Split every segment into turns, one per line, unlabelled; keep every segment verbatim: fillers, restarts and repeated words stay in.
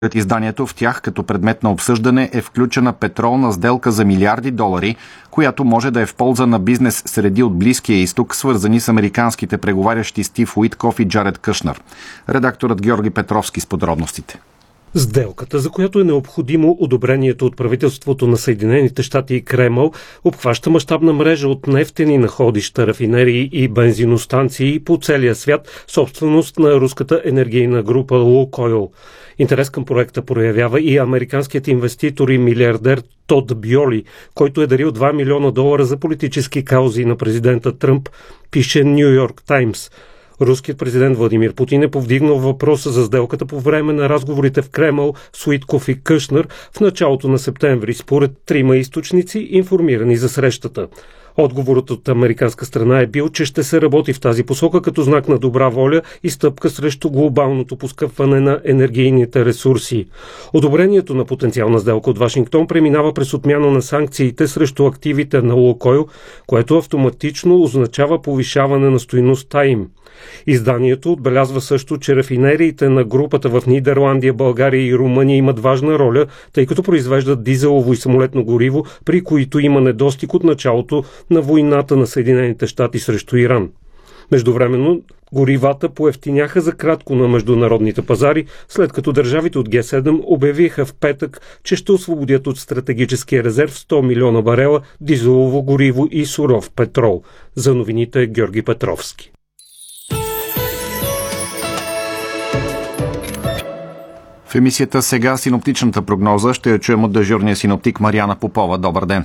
Пред изданието в тях като предмет на обсъждане е включена петролна сделка за милиарди долари, която може да е в полза на бизнес среди от Близкия изток, свързани с американските преговарящи Стив Уиткоф и Джаред Кушнър. Редакторът Георги Петровски с подробностите.
Сделката, за която е необходимо одобрението от правителството на Съединените щати и Кремъл, обхваща мащабна мрежа от нефтени находища, рафинерии и бензиностанции по целия свят, собственост на руската енергийна група Лукойл. Интерес към проекта проявява и американският инвеститор и милиардер Тод Бьоли, който е дарил два милиона долара за политически каузи на президента Тръмп, пише Ню Йорк Таймс. Руският президент Владимир Путин е повдигнал въпроса за сделката по време на разговорите в Кремъл с Уиткоф и Кушнър в началото на септември, според трима източници, информирани за срещата. Отговорът от американска страна е бил, че ще се работи в тази посока като знак на добра воля и стъпка срещу глобалното поскъпване на енергийните ресурси. Одобрението на потенциална сделка от Вашингтон преминава през отмяна на санкциите срещу активите на Лукойл, което автоматично означава повишаване на стойността им. Изданието отбелязва също, че рафинериите на групата в Нидерландия, България и Румъния имат важна роля, тъй като произвеждат дизелово и самолетно гориво, при които има недостиг от началото на войната на Съединените щати срещу Иран. Междувременно горивата поевтиняха за кратко на международните пазари, след като държавите от Ге седем обявиха в петък, че ще освободят от стратегическия резерв сто милиона барела дизелово гориво и суров петрол. За новините Георги Петровски.
В емисията сега синоптичната прогноза ще я чуем от дежурния синоптик Мариана Попова. Добър ден!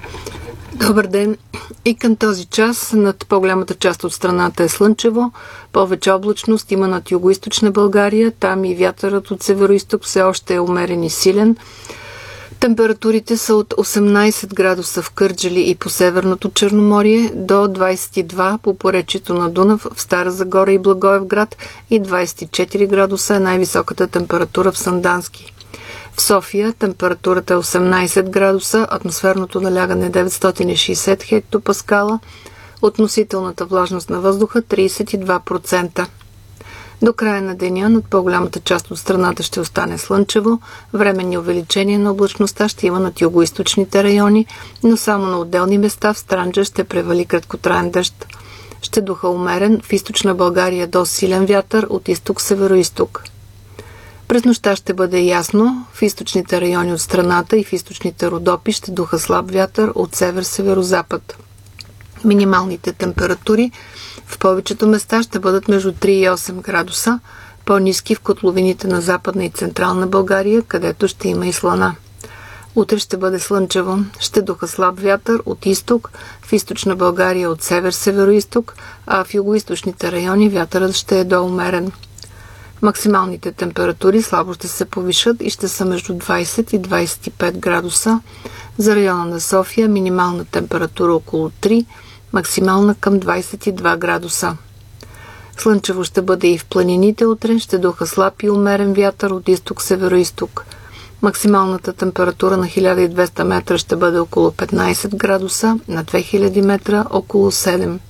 Добър ден! И към този час над по-голямата част от страната е слънчево, повече облачност има над югоизточна България, там и вятърът от североизток все още е умерен и силен. Температурите са от осемнайсет градуса в Кърджали и по Северното Черноморие до двайсет и два по поречието на Дунав в Стара Загора и Благоевград и двайсет и четири градуса е най-високата температура в Сандански. В София температурата е осемнайсет градуса, атмосферното налягане деветстотин и шейсет хектопаскала, относителната влажност на въздуха трийсет и два процента. До края на деня над по-голямата част от страната ще остане слънчево, временни увеличения на облачността ще има над югоизточните райони, но само на отделни места в Странджа ще превали краткотраен дъжд. Ще духа умерен, в източна България до силен вятър от изток-североизток. През нощта ще бъде ясно, в източните райони от страната и в източните Родопи ще духа слаб вятър от север-северозапад. Минималните температури в повечето места ще бъдат между три и осем градуса, по-ниски в котловините на Западна и Централна България, където ще има и слана. Утре ще бъде слънчево, ще духа слаб вятър от изток, в източна България от север-североизток, а в югоизточните райони вятърът ще е доумерен. Максималните температури слабо ще се повишат и ще са между двайсет и двайсет и пет градуса. За района на София минимална температура около три, максимална към двайсет и два градуса. Слънчево ще бъде и в планините утре, ще духа слаб и умерен вятър от изток-североизток. Максималната температура на хиляда и двеста метра ще бъде около петнайсет градуса, на две хиляди метра около седем.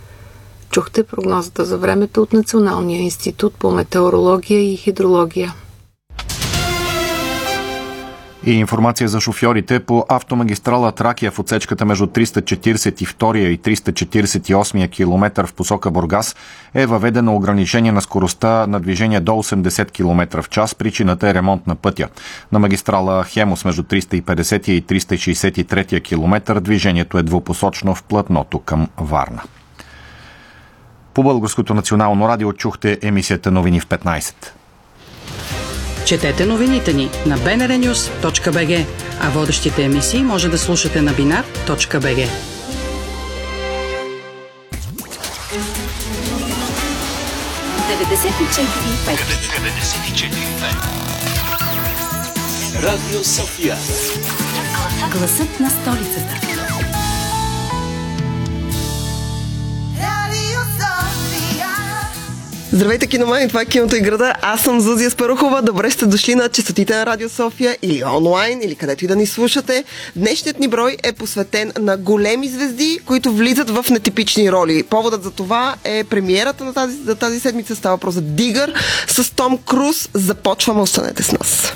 Чухте прогнозата за времето от Националния институт по метеорология и хидрология.
И информация за шофьорите по автомагистрала Тракия в отсечката между триста четирийсет и втори и триста четирийсет и осми километър в посока Бургас е въведено ограничение на скоростта на движение до осемдесет километра в час. Причината е ремонт на пътя. На магистрала Хемус между триста и петдесети и триста шейсет и трети километър движението е двупосочно в платното към Варна. По Българското национално радио чухте емисията Новини в петнайсет.
Четете новините ни на би ен ар нюз точка би джи, а водещите емисии може да слушате на бинар точка би джи.
деветдесет и четири и пет Радио София. Гласът на столицата.
Здравейте, киномани! Това е Киното и града. Аз съм Зузия Спарухова. Добре сте дошли на честотите на Радио София или онлайн, или където и да ни слушате. Днешният ни брой е посветен на големи звезди, които влизат в нетипични роли. Поводът за това е премиерата на тази, за тази седмица. Става въпрос за Дигър с Том Круз. Започваме, останете с нас.